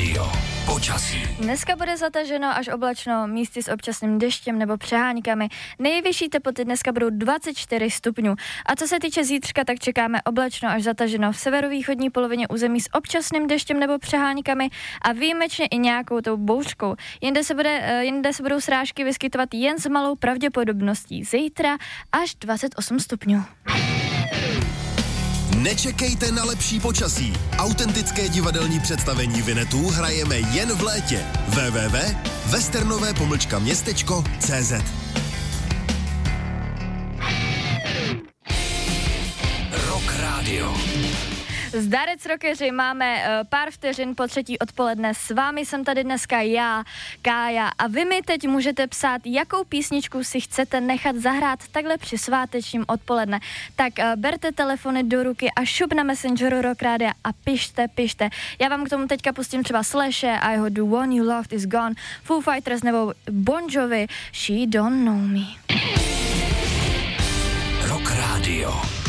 Radio. Počasí. Dneska bude zataženo až oblačno, místy s občasným deštěm nebo přeháňkami. Nejvyšší teploty dneska budou 24 stupňů. A co se týče zítřka, tak čekáme oblačno až zataženo v severovýchodní polovině území s občasným deštěm nebo přeháňkami a výjimečně i nějakou tou bouřkou. Jinde se budou srážky vyskytovat jen s malou pravděpodobností. Zítra až 28 stupňů. Nečekejte na lepší počasí. Autentické divadelní představení Vinetů hrajeme jen v létě. www.westernové-městečko.cz Rock Radio. Zdarec rockeři, máme pár vteřin po 3. odpoledne. S vámi jsem tady dneska já, Kája, a vy mi teď můžete psát, jakou písničku si chcete nechat zahrát takhle při svátečním odpoledne. Tak berte telefony do ruky a šup na Messengeru Rock Radio a pište. Já vám k tomu teďka pustím třeba Slashe a jeho The One You Loved Is Gone, Foo Fighters nebo Bon Jovi, She Don't Know Me. Rock Radio.